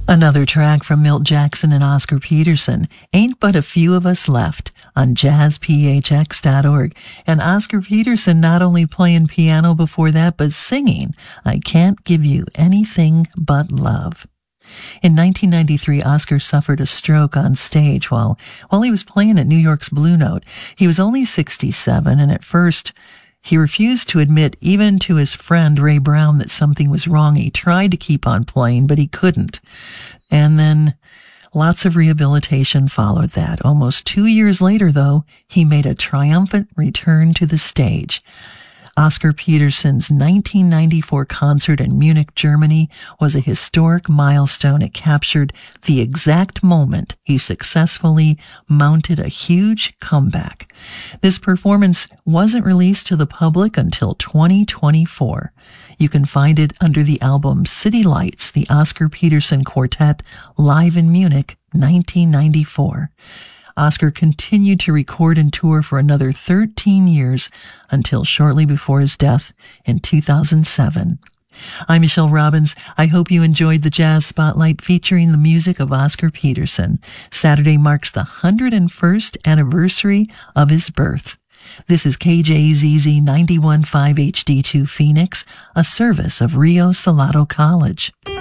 Another track from Milt Jackson and Oscar Peterson, Ain't But a Few of Us Left, on jazzphx.org. And Oscar Peterson not only playing piano before that, but singing I Can't Give You Anything But Love. In 1993, Oscar suffered a stroke on stage while he was playing at New York's Blue Note. He was only 67, and at first he refused to admit even to his friend Ray Brown that something was wrong. He tried to keep on playing, but he couldn't. And then lots of rehabilitation followed that. Almost 2 years later, though, he made a triumphant return to the stage. Oscar Peterson's 1994 concert in Munich, Germany was a historic milestone. It captured the exact moment he successfully mounted a huge comeback. This performance wasn't released to the public until 2024. You can find it under the album City Lights, the Oscar Peterson Quartet, live in Munich, 1994. Oscar continued to record and tour for another 13 years until shortly before his death in 2007. I'm Michelle Robbins. I hope you enjoyed the Jazz Spotlight featuring the music of Oscar Peterson. Saturday marks the 101st anniversary of his birth. This is KJZZ 91.5 HD2 Phoenix, a service of Rio Salado College.